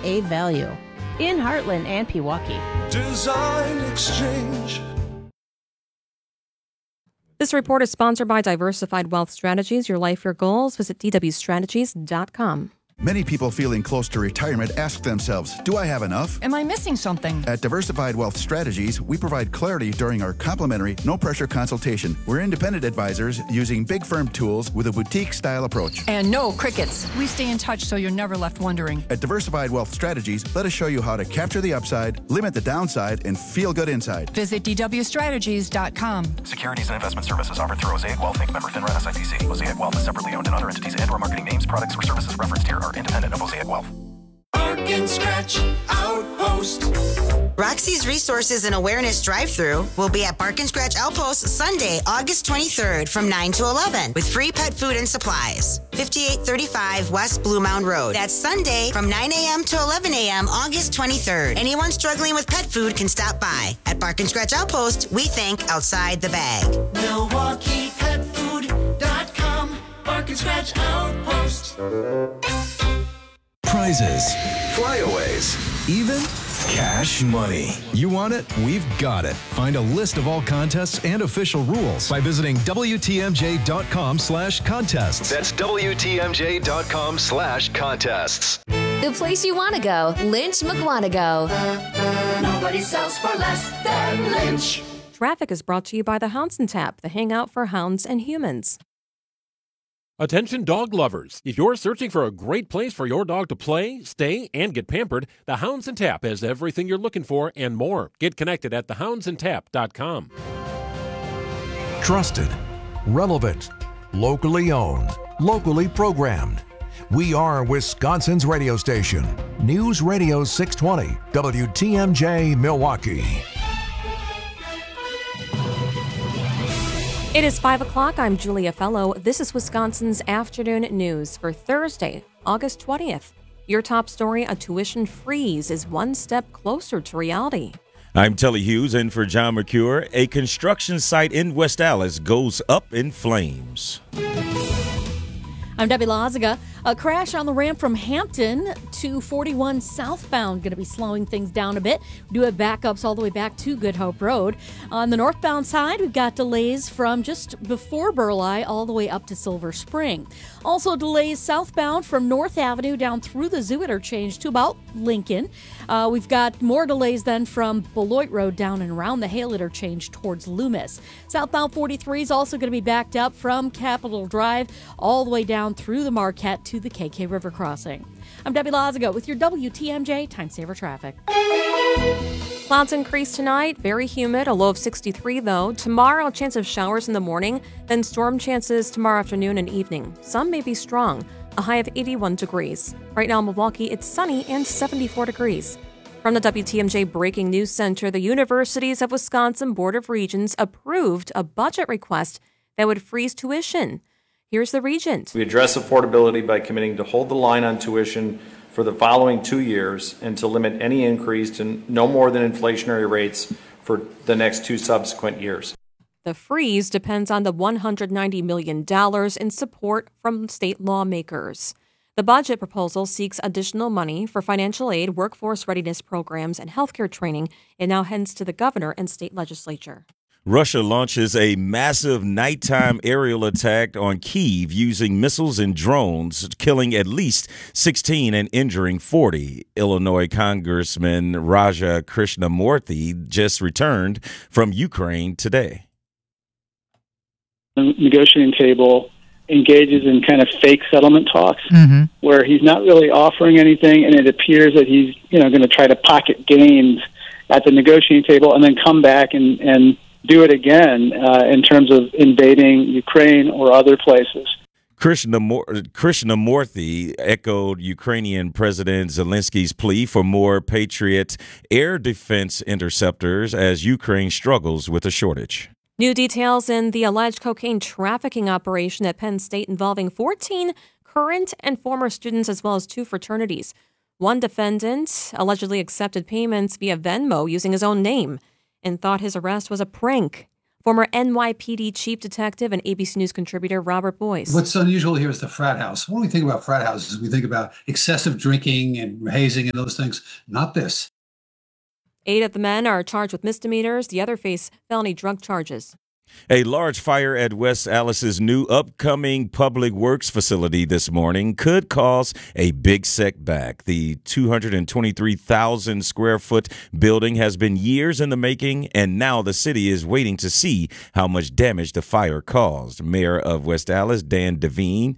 A value. In Heartland and Pewaukee. Design Exchange. This report is sponsored by Diversified Wealth Strategies. Your life, your goals. Visit dwstrategies.com. Many people feeling close to retirement ask themselves, do I have enough? Am I missing something? At Diversified Wealth Strategies, we provide clarity during our complimentary, no-pressure consultation. We're independent advisors using big firm tools with a boutique-style approach. And no crickets. We stay in touch so you're never left wondering. At Diversified Wealth Strategies, let us show you how to capture the upside, limit the downside, and feel good inside. Visit dwstrategies.com. Securities and investment services offered through Mosaic Wealth Inc. Member FINRA SIPC. Mosaic Wealth is separately owned, and other entities and/or marketing names, products, or services referenced here are independent of Mosaic Wealth. Bark and Scratch Outpost. Roxy's Resources and Awareness Drive-Thru will be at Bark and Scratch Outpost Sunday, August 23rd from 9 to 11 with free pet food and supplies. 5835 West Blue Mound Road. That's Sunday from 9 a.m. to 11 a.m. August 23rd. Anyone struggling with pet food can stop by. At Bark and Scratch Outpost, we think outside the bag. MilwaukeePetFood.com. Bark and Scratch Outpost. Prizes, flyaways, even cash money. You want it? We've got it. Find a list of all contests and official rules by visiting WTMJ.com/contests. That's WTMJ.com/contests. The place you want to go, Lynch McWanago. Nobody sells for less than Lynch. Traffic is brought to you by the Hounds and Tap, the hangout for hounds and humans. Attention dog lovers. If you're searching for a great place for your dog to play, stay, and get pampered, the Hounds and Tap has everything you're looking for and more. Get connected at thehoundsandtap.com. Trusted, relevant, locally owned, locally programmed. We are Wisconsin's radio station. News Radio 620, WTMJ Milwaukee. It is 5 o'clock. I'm Julia Fellow. This is Wisconsin's afternoon news for Thursday, August 20th. Your top story, a tuition freeze is one step closer to reality. I'm Telly Hughes, in for John McCure. A construction site in West Allis goes up in flames. I'm Debbie Lazaga. A crash on the ramp from Hampton to 41 southbound going to be slowing things down a bit. We do have backups all the way back to Good Hope Road. On the northbound side, we've got delays from just before Burleigh all the way up to Silver Spring. Also delays southbound from North Avenue down through the Zoo interchange to about Lincoln. We've got more delays then from Beloit Road down and around the Hale interchange towards Loomis. Southbound 43 is also going to be backed up from Capitol Drive all the way down through the Marquette to the KK River crossing. I'm Debbie Lazaga with your WTMJ Time Saver Traffic. Clouds increase tonight, very humid, a low of 63 though. Tomorrow, a chance of showers in the morning, then storm chances tomorrow afternoon and evening. Some may be strong, a high of 81 degrees. Right now in Milwaukee, it's sunny and 74 degrees. From the WTMJ Breaking News Center, the Universities of Wisconsin Board of Regents approved a budget request that would freeze tuition. Here's the regent. We address affordability by committing to hold the line on tuition for the following 2 years and to limit any increase to no more than inflationary rates for the next 2 subsequent years. The freeze depends on the $190 million in support from state lawmakers. The budget proposal seeks additional money for financial aid, workforce readiness programs, and healthcare training. It now heads to the governor and state legislature. Russia launches a massive nighttime aerial attack on Kyiv using missiles and drones, killing at least 16 and injuring 40. Illinois Congressman Raja Krishnamurthy just returned from Ukraine today. The negotiating table engages in kind of fake settlement talks where he's not really offering anything, and it appears that he's going to try to pocket gains at the negotiating table and then come back and do it again in terms of invading Ukraine or other places. Krishnamurthy echoed Ukrainian President Zelensky's plea for more Patriot air defense interceptors as Ukraine struggles with a shortage. New details in the alleged cocaine trafficking operation at Penn State involving 14 current and former students as well as 2 fraternities. One defendant allegedly accepted payments via Venmo using his own name and thought his arrest was a prank. Former NYPD Chief Detective and ABC News contributor Robert Boyce. What's unusual here is the frat house. When we think about frat houses, we think about excessive drinking and hazing and those things. Not this. 8 of the men are charged with misdemeanors. The other face felony drug charges. A large fire at West Allis's new upcoming public works facility this morning could cause a big setback. The 223,000 square foot building has been years in the making, and now the city is waiting to see how much damage the fire caused. Mayor of West Allis, Dan Devine,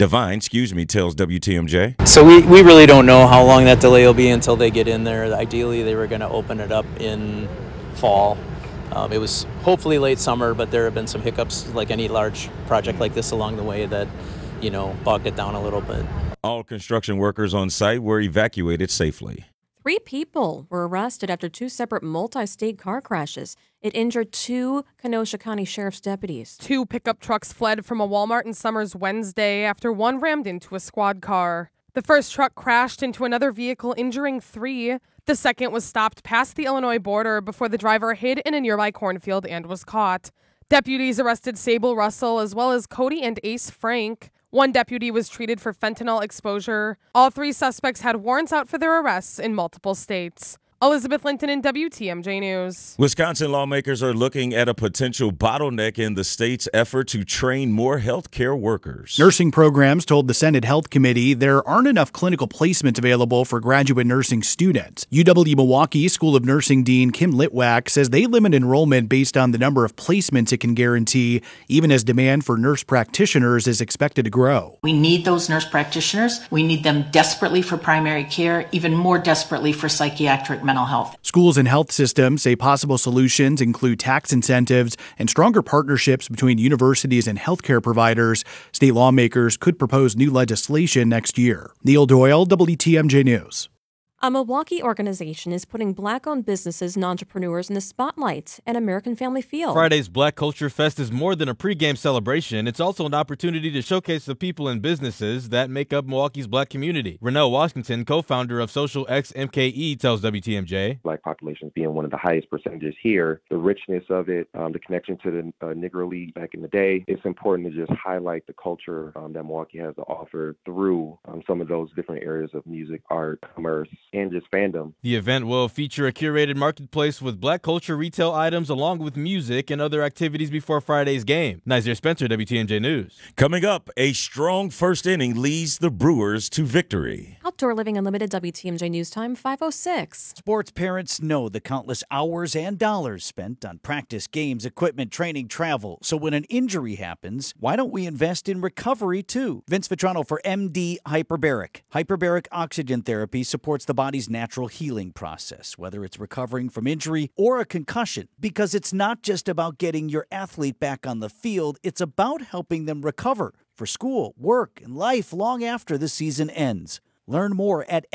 tells WTMJ. So we really don't know how long that delay will be until they get in there. Ideally, they were going to open it up in fall. It was hopefully late summer, but there have been some hiccups like any large project like this along the way that, bogged it down a little bit. All construction workers on site were evacuated safely. 3 people were arrested after 2 separate multi-state car crashes. It injured 2 Kenosha County Sheriff's deputies. 2 pickup trucks fled from a Walmart in Summers Wednesday after one rammed into a squad car. The first truck crashed into another vehicle, injuring 3. The second was stopped past the Illinois border before the driver hid in a nearby cornfield and was caught. Deputies arrested Sable Russell as well as Cody and Ace Frank. 1 deputy was treated for fentanyl exposure. All 3 suspects had warrants out for their arrests in multiple states. Elizabeth Linton in WTMJ News. Wisconsin lawmakers are looking at a potential bottleneck in the state's effort to train more healthcare workers. Nursing programs told the Senate Health Committee there aren't enough clinical placements available for graduate nursing students. UW-Milwaukee School of Nursing Dean Kim Litwack says they limit enrollment based on the number of placements it can guarantee, even as demand for nurse practitioners is expected to grow. We need those nurse practitioners. We need them desperately for primary care, even more desperately for psychiatric mental health. Schools and health systems say possible solutions include tax incentives and stronger partnerships between universities and healthcare providers. State lawmakers could propose new legislation next year. Neil Doyle, WTMJ News. A Milwaukee organization is putting Black-owned businesses and entrepreneurs in the spotlight at American Family Field. Friday's Black Culture Fest is more than a pregame celebration. It's also an opportunity to showcase the people and businesses that make up Milwaukee's Black community. Renell Washington, co-founder of Social X MKE, tells WTMJ. Black populations being one of the highest percentages here, the richness of it, the connection to the Negro League back in the day, it's important to just highlight the culture that Milwaukee has to offer through some of those different areas of music, art, commerce, and just fandom. The event will feature a curated marketplace with Black culture retail items along with music and other activities before Friday's game. Nazir Spencer, WTMJ News. Coming up, a strong first inning leads the Brewers to victory. Outdoor Living Unlimited, WTMJ News Time, 5:06. Sports parents know the countless hours and dollars spent on practice, games, equipment, training, travel. So when an injury happens, why don't we invest in recovery too? Vince Vitrano for MD Hyperbaric. Hyperbaric oxygen therapy supports the body's natural healing process, whether it's recovering from injury or a concussion, because it's not just about getting your athlete back on the field, it's about helping them recover for school, work, and life long after the season ends. Learn more at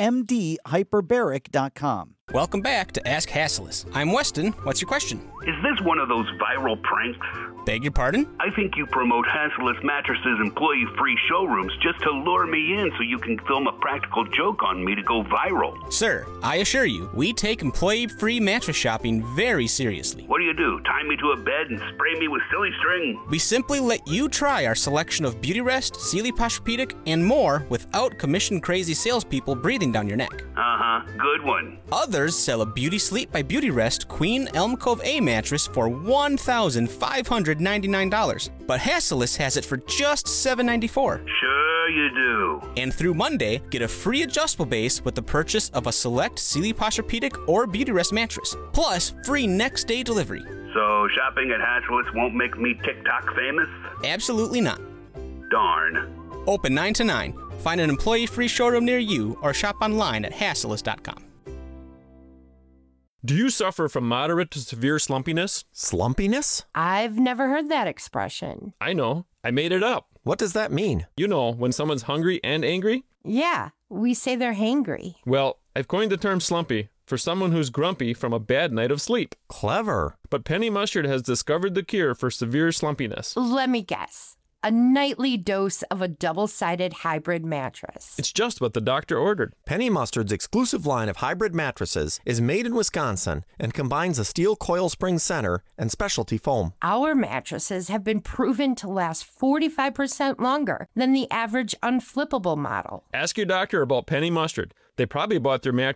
mdhyperbaric.com. Welcome back to Ask Hasslis. I'm Weston. What's your question? Is this one of those viral pranks? Beg your pardon? I think you promote Hasslis Mattresses employee-free showrooms just to lure me in so you can film a practical joke on me to go viral. Sir, I assure you, we take employee-free mattress shopping very seriously. What do? Tie me to a bed and spray me with silly string? We simply let you try our selection of Beautyrest, Sealy Posturepedic, and more without commission-crazy salespeople breathing down your neck. Uh-huh, good one. Others sell a Beauty Sleep by Beautyrest Queen Elm Cove A mattress for $1,599, but Hasslis has it for just $794. Sure you do. And through Monday, get a free adjustable base with the purchase of a select Sealy Posturepedic or Beautyrest mattress, plus free next-day delivery. So shopping at Hasslis won't make me TikTok famous? Absolutely not. Darn. Open 9 to 9. Find an employee-free showroom near you or shop online at Hasslis.com. Do you suffer from moderate to severe slumpiness? Slumpiness? I've never heard that expression. I know. I made it up. What does that mean? You know, when someone's hungry and angry? Yeah, we say they're hangry. Well, I've coined the term slumpy for someone who's grumpy from a bad night of sleep. Clever. But Penny Mustard has discovered the cure for severe slumpiness. Let me guess. a nightly dose of a double-sided hybrid mattress. It's just what the doctor ordered. Penny Mustard's exclusive line of hybrid mattresses is made in Wisconsin and combines a steel coil spring center and specialty foam. Our mattresses have been proven to last 45% longer than the average unflippable model. Ask your doctor about Penny Mustard. They probably bought their mattress